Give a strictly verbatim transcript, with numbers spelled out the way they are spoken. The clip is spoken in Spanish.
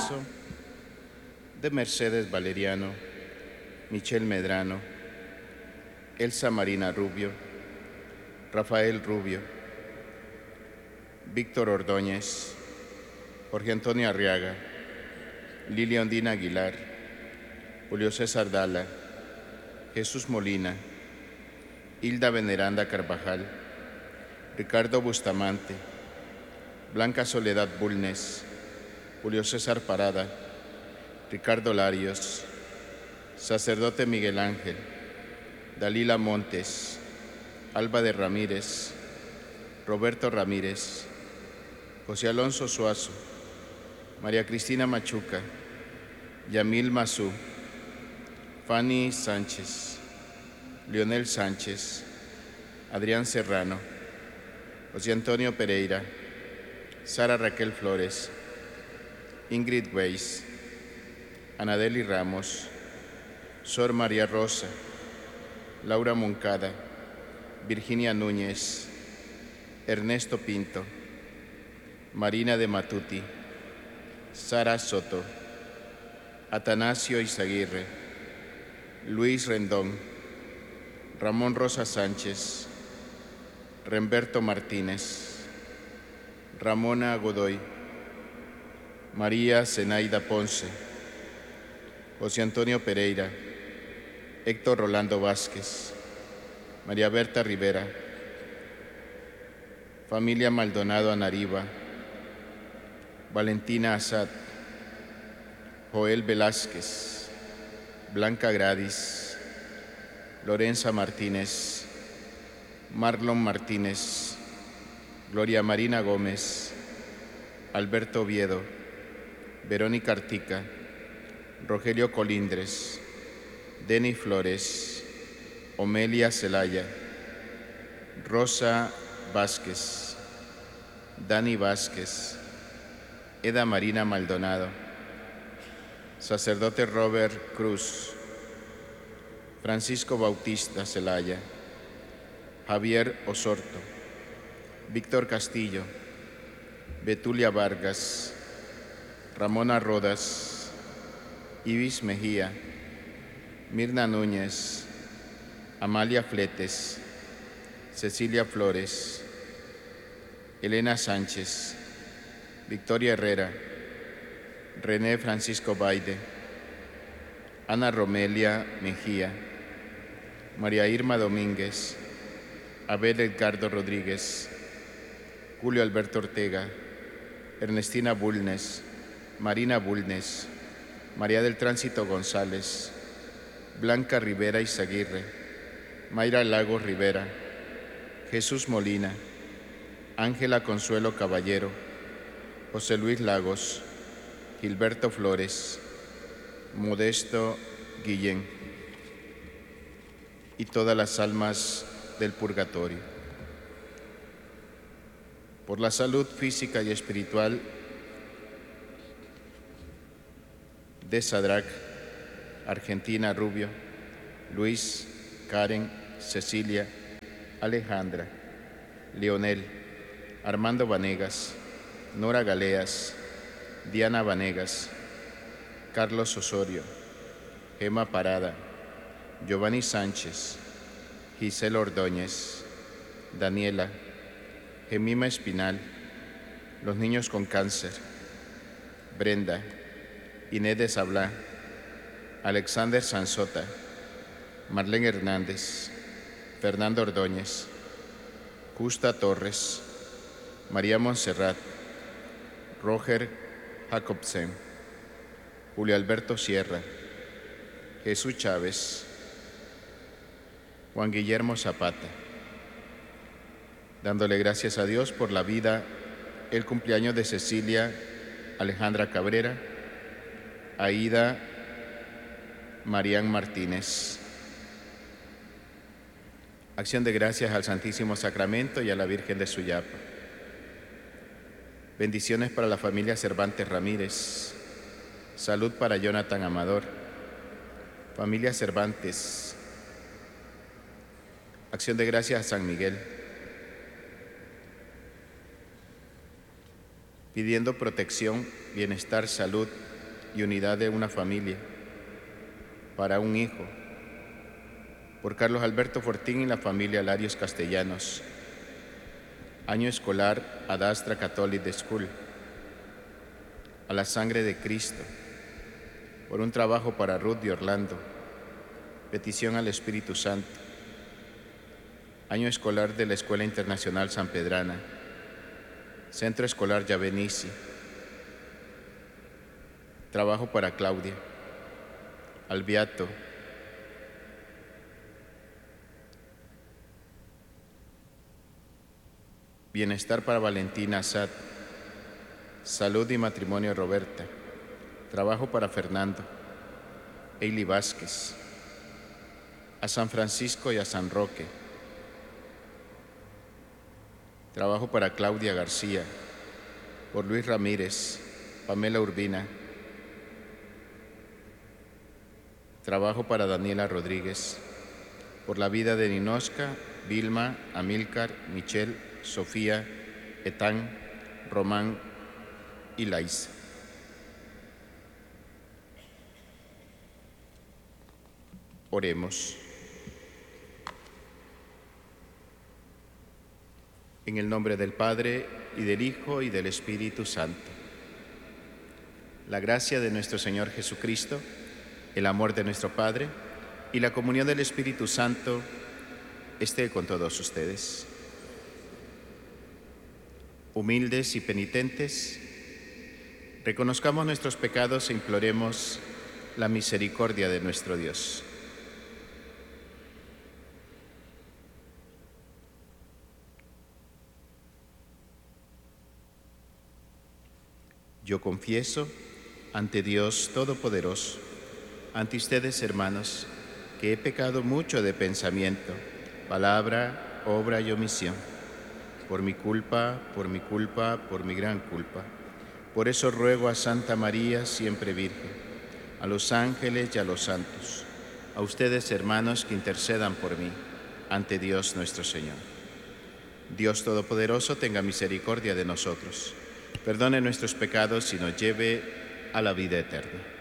Narciso, de Mercedes Valeriano, Michelle Medrano, Elsa Marina Rubio, Rafael Rubio, Víctor Ordóñez, Jorge Antonio Arriaga, Lilia Ondina Aguilar, Julio César Dala, Jesús Molina, Hilda Veneranda Carvajal, Ricardo Bustamante, Blanca Soledad Bulnes, Julio César Parada, Ricardo Larios, Sacerdote Miguel Ángel, Dalila Montes, Alba de Ramírez, Roberto Ramírez, José Alonso Suazo, María Cristina Machuca, Yamil Mazú, Fanny Sánchez, Leonel Sánchez, Adrián Serrano, José Antonio Pereira, Sara Raquel Flores, Ingrid Weiss, Anadeli Ramos, Sor María Rosa, Laura Moncada, Virginia Núñez, Ernesto Pinto, Marina de Matuti, Sara Soto, Atanasio Izaguirre, Luis Rendón, Ramón Rosa Sánchez, Remberto Martínez, Ramona Godoy, María Zenaida Ponce, José Antonio Pereira, Héctor Rolando Vázquez, María Berta Rivera, familia Maldonado Anariba, Valentina Asad, Joel Velázquez, Blanca Gradis, Lorenza Martínez, Marlon Martínez, Gloria Marina Gómez, Alberto Oviedo, Verónica Artica, Rogelio Colindres, Deni Flores, Omelia Celaya, Rosa Vázquez, Dani Vázquez, Eda Marina Maldonado, Sacerdote Robert Cruz, Francisco Bautista Celaya, Javier Osorto, Víctor Castillo, Betulia Vargas, Ramona Rodas, Ibis Mejía, Mirna Núñez, Amalia Fletes, Cecilia Flores, Elena Sánchez, Victoria Herrera, René Francisco Baide, Ana Romelia Mejía, María Irma Domínguez, Abel Edgardo Rodríguez, Julio Alberto Ortega, Ernestina Bulnes, Marina Bulnes, María del Tránsito González, Blanca Rivera Izaguirre, Mayra Lagos Rivera, Jesús Molina, Ángela Consuelo Caballero, José Luis Lagos, Gilberto Flores, Modesto Guillén y todas las almas del purgatorio. Por la salud física y espiritual de Sadrac, Argentina Rubio, Luis, Karen, Cecilia, Alejandra, Leonel, Armando Vanegas, Nora Galeas, Diana Vanegas, Carlos Osorio, Gema Parada, Giovanni Sánchez, Gisela Ordóñez, Daniela, Gemima Espinal, los niños con cáncer, Brenda, Inés de Sablá, Alexander Sansota, Marlene Hernández, Fernando Ordóñez, Justa Torres, María Montserrat, Roger Jacobsen, Julio Alberto Sierra, Jesús Chávez, Juan Guillermo Zapata, dándole gracias a Dios por la vida, el cumpleaños de Cecilia Alejandra Cabrera, Aida Marián Martínez. Acción de gracias al Santísimo Sacramento y a la Virgen de Suyapa. Bendiciones para la familia Cervantes Ramírez. Salud para Jonathan Amador. Familia Cervantes. Acción de gracias a San Miguel. Pidiendo protección, bienestar, salud y unidad de una familia, para un hijo, por Carlos Alberto Fortín y la familia Larios Castellanos. Año escolar Ad Astra Catholic School. A la sangre de Cristo, por un trabajo para Ruth de Orlando. Petición al Espíritu Santo. Año escolar de la Escuela Internacional San Pedrana. Centro Escolar Yavenici. Trabajo para Claudia. Al Beato. Bienestar para Valentina Assad. Salud y matrimonio Roberta. Trabajo para Fernando. Eili Vázquez. A San Francisco y a San Roque. Trabajo para Claudia García. Por Luis Ramírez. Pamela Urbina. Trabajo para Daniela Rodríguez. Por la vida de Ninosca, Vilma, Amílcar, Michelle, Sofía, Etán, Román y Laís. Oremos. En el nombre del Padre, y del Hijo, y del Espíritu Santo. La gracia de nuestro Señor Jesucristo, el amor de nuestro Padre, y la comunión del Espíritu Santo esté con todos ustedes. Humildes y penitentes, reconozcamos nuestros pecados e imploremos la misericordia de nuestro Dios. Yo confieso ante Dios Todopoderoso, ante ustedes, hermanos, que he pecado mucho de pensamiento, palabra, obra y omisión, por mi culpa, por mi culpa, por mi gran culpa. Por eso ruego a Santa María, siempre Virgen, a los ángeles y a los santos, a ustedes, hermanos, que intercedan por mí ante Dios nuestro Señor. Dios Todopoderoso tenga misericordia de nosotros, perdone nuestros pecados y nos lleve a la vida eterna.